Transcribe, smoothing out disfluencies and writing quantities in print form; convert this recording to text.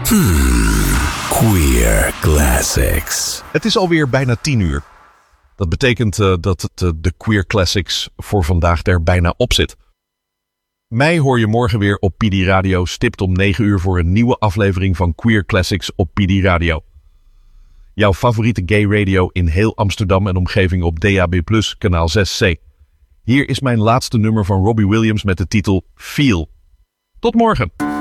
Queer Classics. Het is alweer bijna 10:00. Dat betekent dat de Queer Classics voor vandaag er bijna op zit. Mij hoor je morgen weer op PD Radio, stipt om 9:00 voor een nieuwe aflevering van Queer Classics op PD Radio. Jouw favoriete gay radio in heel Amsterdam en omgeving op DAB+, kanaal 6C. Hier is mijn laatste nummer van Robbie Williams met de titel Feel. Tot morgen!